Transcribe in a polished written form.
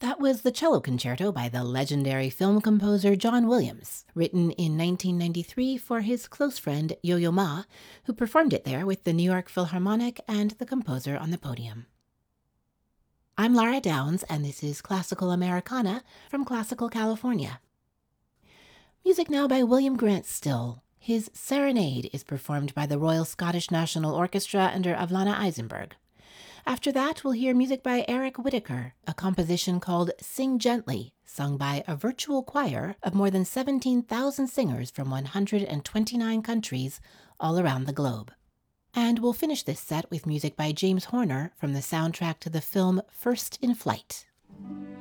That was the cello concerto by the legendary film composer John Williams, written in 1993 for his close friend Yo-Yo Ma, who performed it there with the New York Philharmonic and the composer on the podium. I'm Lara Downs, and this is Classical Americana from Classical California. Music now by William Grant Still. His Serenade is performed by the Royal Scottish National Orchestra under Avlana Eisenberg. After that, we'll hear music by Eric Whitacre, a composition called Sing Gently, sung by a virtual choir of more than 17,000 singers from 129 countries all around the globe. And we'll finish this set with music by James Horner from the soundtrack to the film First in Flight.